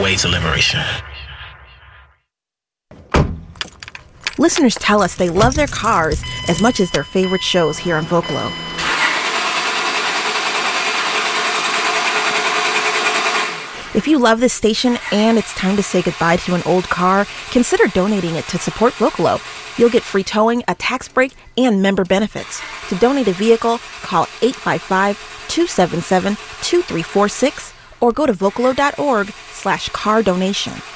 way to liberation. Listeners tell us they love their cars as much as their favorite shows here on Vocalo. If you love this station and it's time to say goodbye to an old car, consider donating it to support Vocalo. You'll get free towing, a tax break, and member benefits. To donate a vehicle, call 855-277-2346 or go to vocalo.org/car donation.